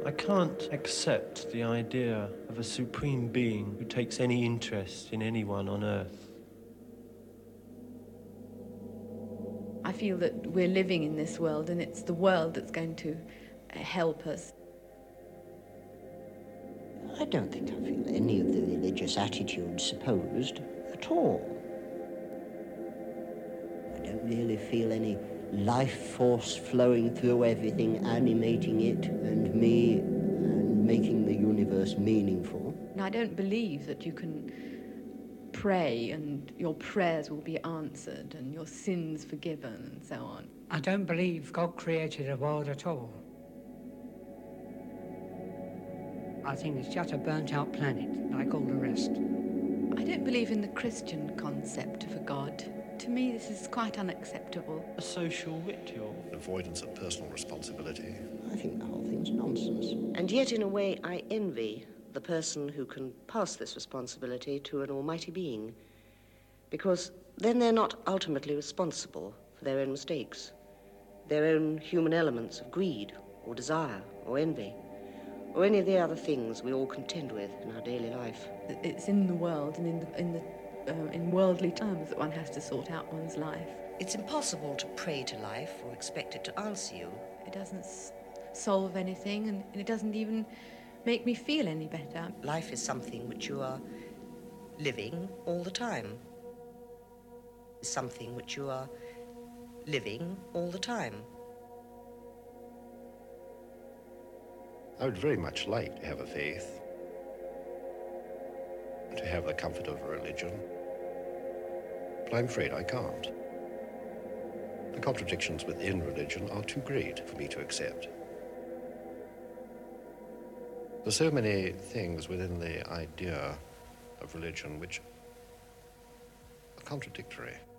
I can't accept the idea of a supreme being who takes any interest in anyone on earth. I feel that we're living in this world and it's the world that's going to help us. I don't think I feel any of the religious attitudes supposed at all. I don't really feel any life force flowing through everything, animating it and me, and making the universe meaningful. And I don't believe that you can pray and your prayers will be answered and your sins forgiven and so on. I don't believe God created a world at all. I think it's just a burnt-out planet, like all the rest. I don't believe in the Christian concept of a God. To me, this is quite unacceptable. A social ritual. Avoidance of personal responsibility. I think the whole thing's nonsense. And yet, in a way, I envy the person who can pass this responsibility to an almighty being, because then they're not ultimately responsible for their own mistakes, their own human elements of greed or desire or envy, or any of the other things we all contend with in our daily life. It's in the world and in worldly terms that one has to sort out one's life. It's impossible to pray to life or expect it to answer you. It doesn't solve anything, and it doesn't even make me feel any better. Life is something which you are living all the time. It's something which you are living all the time. I would very much like to have a faith, to have the comfort of a religion, but I'm afraid I can't. The contradictions within religion are too great for me to accept. There's so many things within the idea of religion which are contradictory.